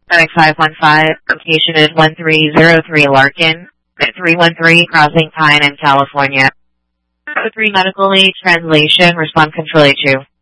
515, location is 1303 Larkin, 313 Crossing Pine in California. 3 medical aid, translation, respond control 82.